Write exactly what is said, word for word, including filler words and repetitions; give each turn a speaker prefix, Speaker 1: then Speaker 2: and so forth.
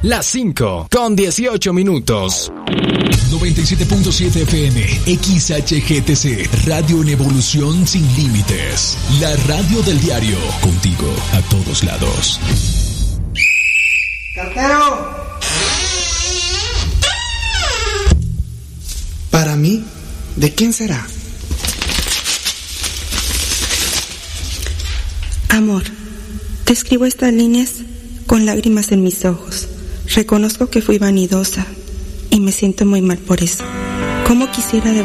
Speaker 1: Las cinco con dieciocho minutos.
Speaker 2: noventa y siete punto siete F M, X H G T C, Radio en evolución sin límites. La radio del diario, contigo a todos lados.
Speaker 3: ¡Cartero! Para mí, ¿de quién será?
Speaker 4: Amor, te escribo estas líneas con lágrimas en mis ojos. Reconozco que fui vanidosa y me siento muy mal por eso. ¿Cómo quisiera de